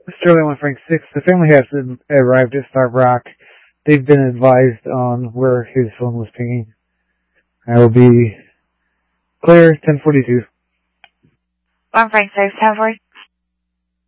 Sterling 1 Frank 6, the family has arrived at Starved Rock. They've been advised on where his phone was pinging. I will be clear, 1042. 1 Frank 6, 1042.